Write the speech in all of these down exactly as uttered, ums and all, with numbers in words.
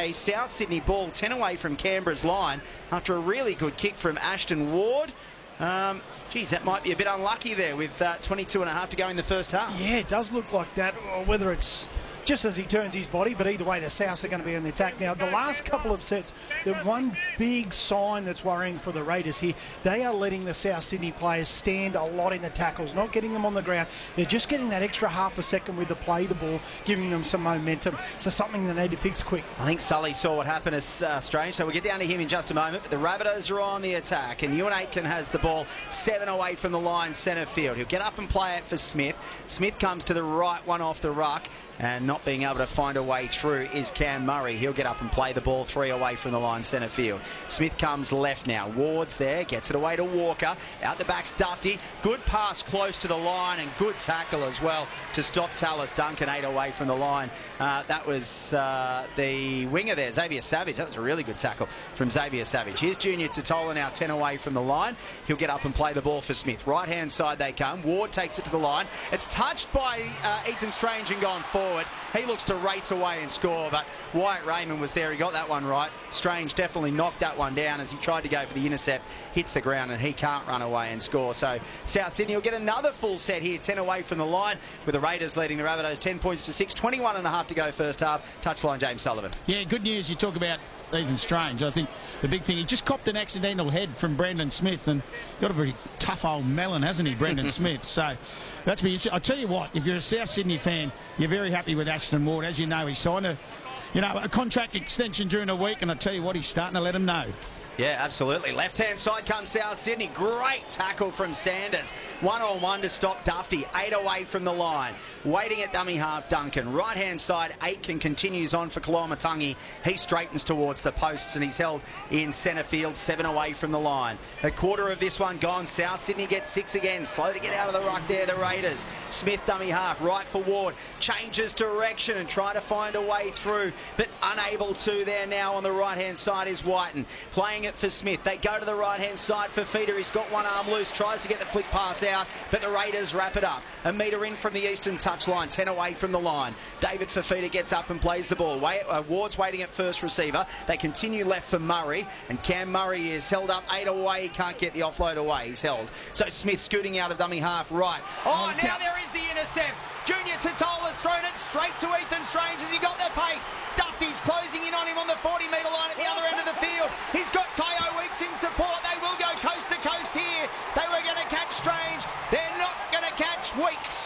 a South Sydney ball ten away from Canberra's line after a really good kick from Ashton Ward. Um, geez, that might be a bit unlucky there with uh, twenty-two and a half to go in the first half. Yeah, it does look like that, or whether it's just as he turns his body, but either way the Souths are going to be on the attack. Now, the last couple of sets, the one big sign that's worrying for the Raiders here, they are letting the South Sydney players stand a lot in the tackles, not getting them on the ground. They're just getting that extra half a second with the play the ball, giving them some momentum. So something they need to fix quick. I think Sully saw what happened as uh, Strange, so we'll get down to him in just a moment. But the Rabbitohs are on the attack, and Ewan Aitken has the ball seven away from the line centre field. He'll get up and play it for Smith. Smith comes to the right, one off the ruck, and not being able to find a way through is Cam Murray. He'll get up and play the ball three away from the line centre field. Smith comes left now. Ward's there, gets it away to Walker. Out the back's Dufty. Good pass close to the line and good tackle as well to stop Tallis Duncan eight away from the line. Uh, that was uh, the winger there, Xavier Savage. That was a really good tackle from Xavier Savage. Here's Junior Totola now ten away from the line. He'll get up and play the ball for Smith. Right hand side they come. Ward takes it to the line. It's touched by uh, Ethan Strange and gone forward. He looks to race away and score, but Wyatt Raymond was there. He got that one right. Strange definitely knocked that one down as he tried to go for the intercept, hits the ground, and he can't run away and score. So South Sydney will get another full set here, ten away from the line, with the Raiders leading the Rabbitohs ten points to six, twenty-one and a half to go first half. Touchline James Sullivan. Yeah, good news. You talk about Ethan Strange. I think the big thing, he just copped an accidental head from Brendan Smith and got a pretty tough old melon, hasn't he, Brendan Smith? So that's me. I tell you what, if you're a South Sydney fan, you're very happy with Ashton Ward. As you know, he signed a, you know, a contract extension during the week, and I tell you what, he's starting to let him know. Yeah, absolutely. Left-hand side comes South Sydney. Great tackle from Sanders. One-on-one to stop Dufty. Eight away from the line. Waiting at dummy half, Duncan. Right-hand side, Aitken continues on for Kalamatangi. He straightens towards the posts, and he's held in centre field, seven away from the line. A quarter of this one gone. South Sydney gets six again. Slow to get out of the ruck there, the Raiders. Smith, dummy half, right for Ward. Changes direction and try to find a way through, but unable to there now on the right-hand side is Whiten. Playing it for Smith. They go to the right-hand side for Feeder. He's got one arm loose, tries to get the flick pass out, but the Raiders wrap it up. A metre in from the eastern touchline, ten away from the line. David Fifita gets up and plays the ball. Way, uh, Ward's waiting at first receiver. They continue left for Murray, and Cam Murray is held up eight away. He can't get the offload away. He's held. So Smith scooting out of dummy half right. Oh, now there is the intercept. Junior Totola's thrown it straight to Ethan Strange as he got the pace. Dufty's closing in on him on the forty metre line at the other end of the field. He's got Kyo Weeks in support. They will go coast to coast here. They were going to catch Strange. They're not going to catch Weeks.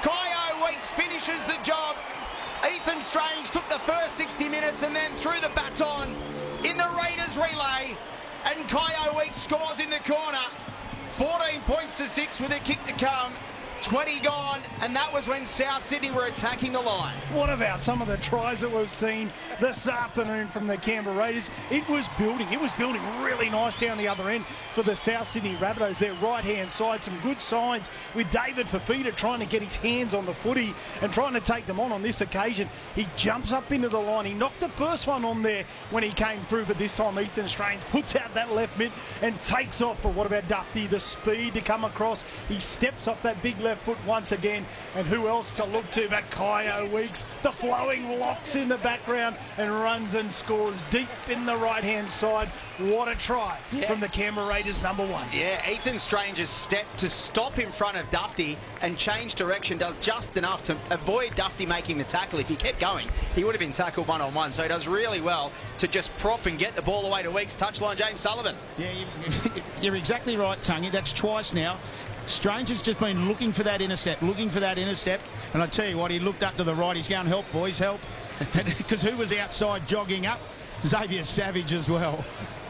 Kyo Weeks finishes the job. Ethan Strange took the first sixty minutes and then threw the baton in the Raiders relay. And Kyo Weeks scores in the corner. fourteen points to six with a kick to come. twenty gone, and that was when South Sydney were attacking the line. What about some of the tries that we've seen this afternoon from the Canberra Raiders? It was building. It was building really nice down the other end for the South Sydney Rabbitohs. Their right-hand side, some good signs with David Fifita trying to get his hands on the footy and trying to take them on on this occasion. He jumps up into the line. He knocked the first one on there when he came through, but this time Ethan Strange puts out that left mid and takes off. But what about Dufty? The speed to come across. He steps off that big left foot once again, and who else to look to but Kyo Weeks? The flowing locks in the background and runs and scores deep in the right hand side. What a try yeah. from the Canberra Raiders, number one. Yeah, Ethan Strange's step to stop in front of Dufty and change direction does just enough to avoid Dufty making the tackle. If he kept going, he would have been tackled one on one, so he does really well to just prop and get the ball away to Weeks. Touchline James Sullivan. Yeah, you're exactly right, Tungy. That's twice now. Strange has just been looking for that intercept, looking for that intercept. And I tell you what, he looked up to the right. He's going, help, boys, help. Because who was outside jogging up? Xavier Savage as well.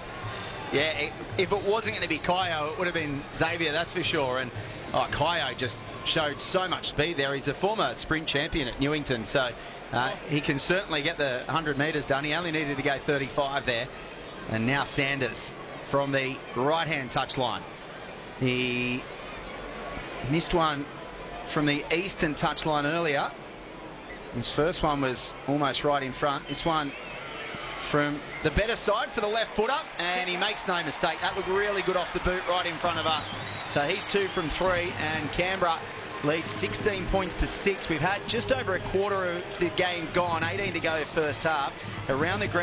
Yeah, if it wasn't going to be Kyo, it would have been Xavier, that's for sure. And oh, Kyo just showed so much speed there. He's a former sprint champion at Newington, so uh, he can certainly get the one hundred metres done. He only needed to go thirty-five there. And now Sanders from the right-hand touchline. He missed one from the eastern touchline earlier. His first one was almost right in front. This one from the better side for the left footer, and he makes no mistake. That looked really good off the boot right in front of us. So he's two from three, and Canberra leads sixteen points to six. We've had just over a quarter of the game gone, eighteen to go first half. Around the ground.